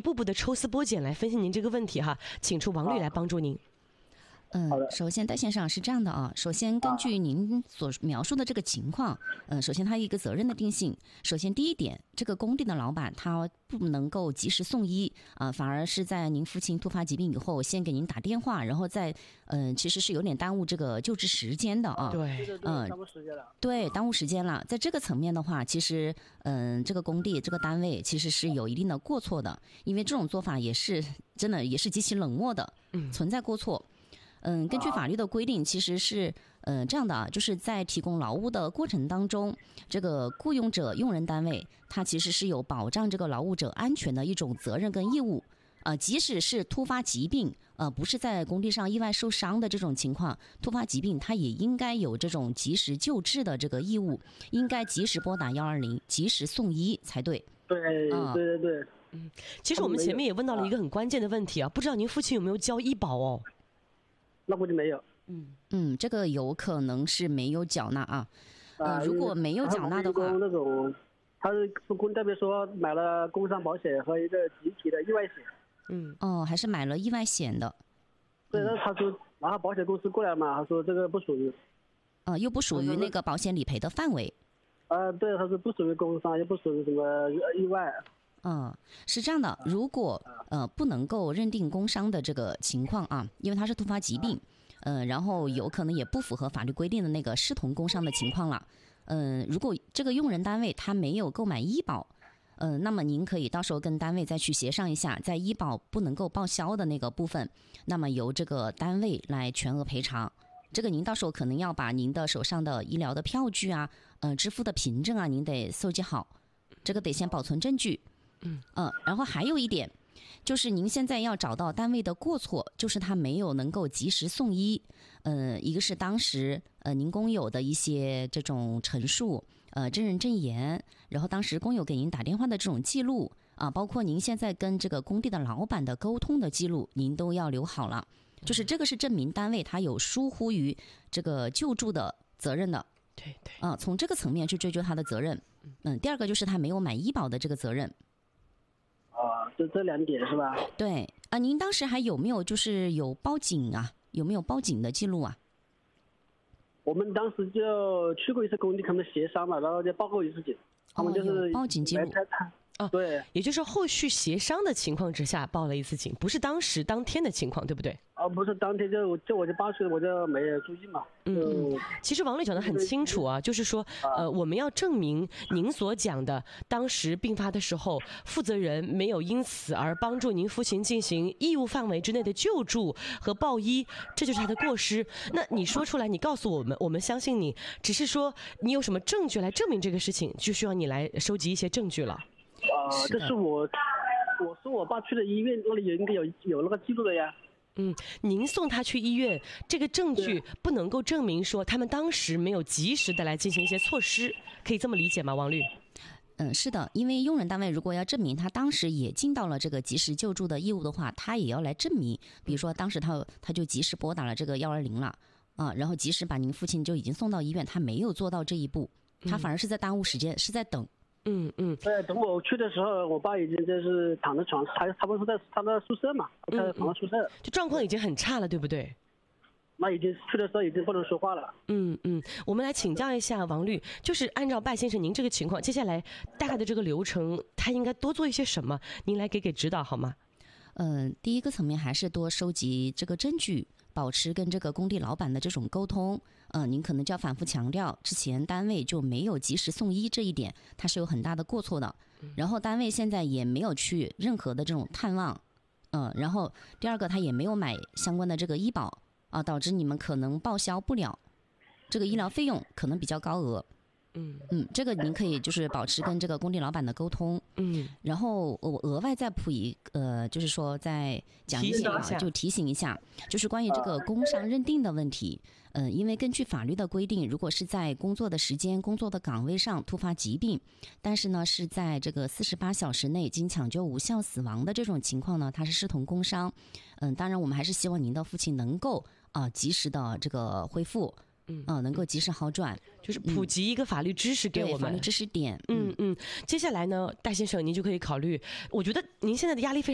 步步的抽丝剥茧来分析您这个问题哈，请出王律来帮助您。 首先戴先生是这样的啊，首先根据您所描述的这个情况，首先他一个责任的定性，首先第一点，这个工地的老板他不能够及时送医反而是在您父亲突发疾病以后先给您打电话，然后再其实是有点耽误这个救治时间的啊。 对， 耽误时间了。 对，耽误时间了。在这个层面的话，其实这个工地这个单位其实是有一定的过错的，因为这种做法也是真的也是极其冷漠的，存在过错。根据法律的规定，其实是这样的啊，就是在提供劳务的过程当中，这个雇佣者用人单位，它其实是有保障这个劳务者安全的一种责任跟义务。即使是突发疾病，不是在工地上意外受伤的这种情况，突发疾病它也应该有这种及时救治的这个义务，应该及时拨打120，及时送医才对。 对。 其实我们前面也问到了一个很关键的问题啊，不知道您父亲有没有交医保哦？ 那估计没有。 这个有可能是没有缴纳啊。如果没有缴纳的话， 那种他是工代表说买了工伤保险和一个集体的意外险。 还是买了意外险的。 对，那他说，然后保险公司过来嘛，他说这个不属于。 又不属于那个保险理赔的范围。 对，他说不属于工伤，又不属于什么意外。 是这样的，如果不能够认定工伤的这个情况啊，因为它是突发疾病，然后有可能也不符合法律规定的那个视同工伤的情况了。如果这个用人单位他没有购买医保，那么您可以到时候跟单位再去协商一下，在医保不能够报销的那个部分，那么由这个单位来全额赔偿。这个您到时候可能要把您的手上的医疗的票据啊，支付的凭证啊，您得搜集好，这个得先保存证据。然后还有一点，就是您现在要找到单位的过错，就是他没有能够及时送医。一个是当时您工友的一些这种陈述，证人证言，然后当时工友给您打电话的这种记录包括您现在跟这个工地的老板的沟通的记录，您都要留好了。就是这个是证明单位他有疏忽于这个救助的责任的。 对。 从这个层面去追究他的责任。第二个就是他没有买医保的这个责任。 这两点是吧？ 对您当时还有没有就是有报警啊？有没有报警的记录啊？ 我们当时就去过一次工地，他们协商了，然后就报过一次警。他们就是有报警记录。 对， 也就是后续协商的情况之下报了一次警，不是当时当天的情况，对不对？ 不是当天我就8岁，我就没有注意嘛。 其实王律讲得很清楚啊，就是说我们要证明您所讲的当时病发的时候，负责人没有因此而帮助您父亲进行义务范围之内的救助和报医，这就是他的过失。那你说出来，你告诉我们，我们相信你，只是说你有什么证据来证明这个事情，就需要你来收集一些证据了。 这是我送我爸去的医院，那里应该有那个记录的呀。 您送他去医院，这个证据不能够证明说他们当时没有及时的来进行一些措施，可以这么理解吗，王律？ 是的，因为用人单位如果要证明他当时也尽到了这个及时救助的义务的话，他也要来证明，比如说当时他就及时拨打了这个120了然后及时把您父亲就已经送到医院，他没有做到这一步，他反而是在耽误时间，是在等。 对，等我去的时候，我爸已经就是躺在床上，他不是在他的宿舍嘛，他躺在宿舍， 就状况已经很差了，对不对？ 那已经去的时候已经不能说话了。 我们来请教一下王律，就是按照拜先生您这个情况，接下来大概的这个流程，他应该多做一些什么？您来给指导好吗？ 第一个层面还是多收集这个证据，保持跟这个工地老板的这种沟通。您可能就要反复强调，之前单位就没有及时送医这一点，它是有很大的过错的。然后单位现在也没有去任何的这种探望。然后第二个，他也没有买相关的这个医保导致你们可能报销不了，这个医疗费用可能比较高额。这个您可以就是保持跟这个工地老板的沟通。然后我额外再就是说再讲一点就提醒一下，就是关于这个工伤认定的问题。因为根据法律的规定，如果是在工作的时间、工作的岗位上突发疾病，但是呢是在这个48小时内经抢救无效死亡的这种情况呢，它是视同工伤。当然我们还是希望您的父亲能够及时的这个恢复。能够及时好转， 就是普及一个法律知识给我们， 法律知识点。 接下来呢，戴先生您就可以考虑，我觉得您现在的压力非常